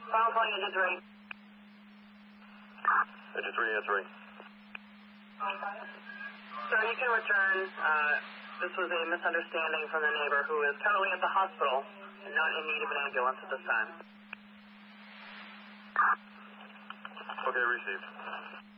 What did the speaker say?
Final calling engine 3. Engine 3, answering. Sir, you can return. This was a misunderstanding from the neighbor who is currently at the hospital and not in need of an ambulance at this time. Okay, received.